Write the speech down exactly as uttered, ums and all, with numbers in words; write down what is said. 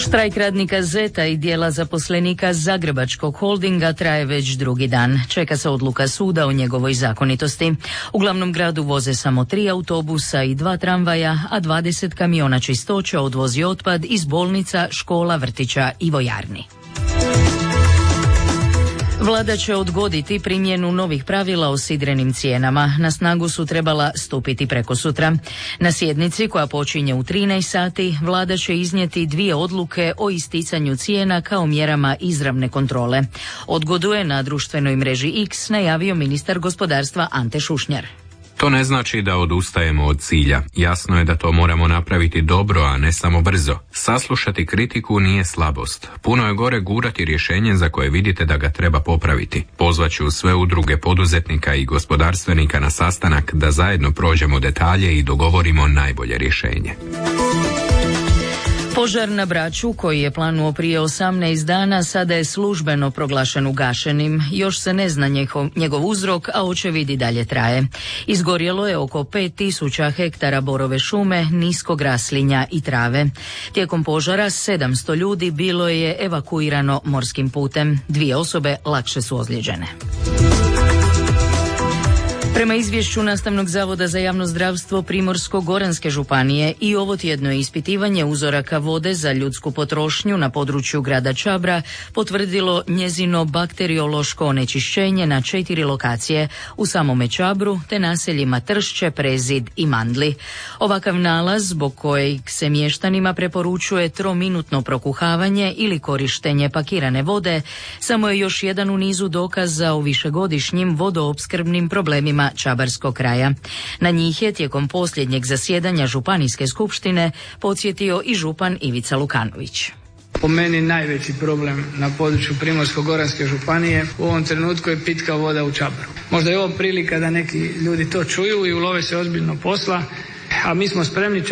Štrajk radnika Zeta i dijela zaposlenika Zagrebačkog holdinga traje već drugi dan. Čeka se odluka suda o njegovoj zakonitosti. U glavnom gradu voze samo tri autobusa i dva tramvaja, a dvadeset kamiona čistoće odvozi otpad iz bolnica, škola, vrtića i vojarni. Vlada će odgoditi primjenu novih pravila o sidrenim cijenama. Na snagu su trebala stupiti prekosutra. Na sjednici koja počinje u trinaest sati, vlada će iznijeti dvije odluke o isticanju cijena kao mjerama izravne kontrole. Odgodu je na društvenoj mreži X najavio ministar gospodarstva Ante Šušnjar. To ne znači da odustajemo od cilja. Jasno je da to moramo napraviti dobro, a ne samo brzo. Saslušati kritiku nije slabost. Puno je gore gurati rješenje za koje vidite da ga treba popraviti. Pozvaću sve udruge poduzetnika i gospodarstvenika na sastanak da zajedno prođemo detalje i dogovorimo najbolje rješenje. Požar na Braču, koji je planuo prije osamnaest dana, sada je službeno proglašen ugašenim. Još se ne zna njegov, njegov uzrok, a očevid i dalje traje. Izgorjelo je oko pet tisuća hektara borove šume, niskog raslinja i trave. Tijekom požara sedamsto ljudi bilo je evakuirano morskim putem. Dvije osobe lakše su ozlijeđene. Prema izvješću Nastavnog zavoda za javno zdravstvo Primorsko-goranske županije i ovo tjedno je ispitivanje uzoraka vode za ljudsku potrošnju na području grada Čabra potvrdilo njezino bakteriološko onečišćenje na četiri lokacije u samome Čabru te naseljima Tršće, Prezid i Mandli. Ovakav nalaz, zbog kojeg se mještanima preporučuje trominutno prokuhavanje ili korištenje pakirane vode, samo je još jedan u nizu dokaza o višegodišnjim vodoopskrbnim problemima Čabarskog kraja. Na njih je tijekom posljednjeg zasjedanja Županijske skupštine podsjetio i župan Ivica Lukanović. Po meni najveći problem na području Primorsko-goranske županije u ovom trenutku je pitka voda u Čabru. Možda je ovo prilika da neki ljudi to čuju i ulove se ozbiljno posla, a mi smo spremni čak